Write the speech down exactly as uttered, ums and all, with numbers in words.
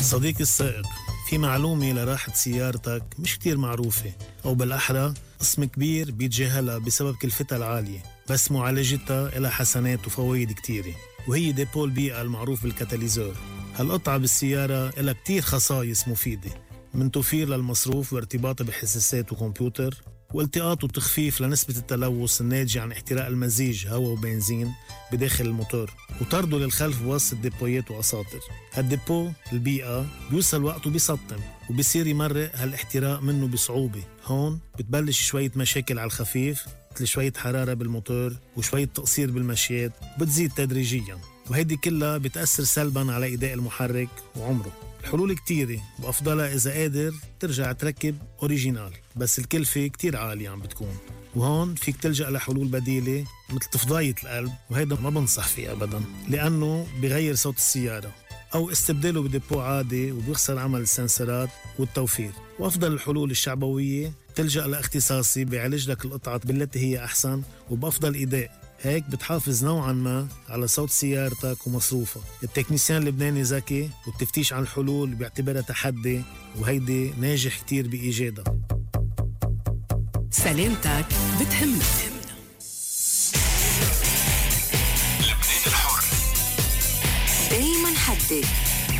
صديقي السائق، في معلومة لراحة سيارتك مش كتير معروفة، أو بالأحرى قسم كبير بيتجاهلها بسبب كلفتها العالية، بس معالجتها إلها حسنات وفوائد كتيرة، وهي ديبو البيئة المعروف بالكاتاليزور. هالقطعة بالسيارة إلها كتير خصائص مفيدة، من توفير للمصروف وارتباطه بحساسات وكمبيوتر، والتقاط وتخفيف لنسبة التلوث الناتجة عن احتراق المزيج هواء وبنزين بداخل الموتور، وطرده للخلف بواسطة ديبويات وأساطر. هالديبو البيئة بيوصل وقته بيسطم وبيصير يمرق هالاحتراق منه بصعوبة. هون بتبلش شوية مشاكل على الخفيف، مثل شوية حرارة بالموتور وشوية تقصير بالمشيات، بتزيد تدريجيا، وهيدي كلها بتأثر سلبا على إداء المحرك وعمره. الحلول كتيرة، وأفضلها إذا قادر ترجع تركب أوريجينال، بس الكلفة كتير عالية عم بتكون، وهون فيك تلجأ لحلول بديلة مثل تفضاية القلب، وهيدا ما بنصح فيه أبدا لأنه بغير صوت السيارة، أو استبداله بديبو عادي وبيخسر عمل السنسرات والتوفير. وأفضل الحلول الشعبوية تلجأ لاختصاصي بيعالج لك القطعة بالتي هي أحسن وبأفضل إداء، هيك بتحافظ نوعا ما على صوت سيارتك ومصروفها. التكنيسيان اللبناني ذكي، والتفتيش عن الحلول بيعتبرها تحدي، وهيدي ناجح كتير بإيجادها. سلامتك بتهمنا. لبنان الحر دايما حدي